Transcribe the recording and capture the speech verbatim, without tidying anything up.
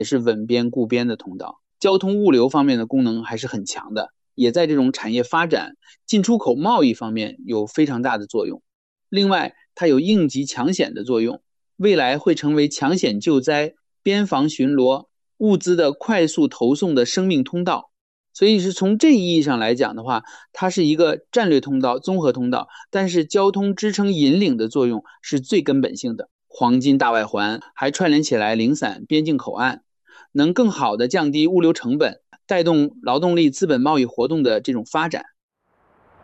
也是稳边固边的通道。交通物流方面的功能还是很强的，也在这种产业发展、进出口贸易方面有非常大的作用。另外，它有应急抢险的作用，未来会成为抢险救灾、边防巡逻、物资的快速投送的生命通道。所以是从这意义上来讲的话，它是一个战略通道、综合通道，但是交通支撑引领的作用是最根本性的。黄金大外环还串联起来零散边境口岸，能更好的降低物流成本，带动劳动力资本贸易活动的这种发展。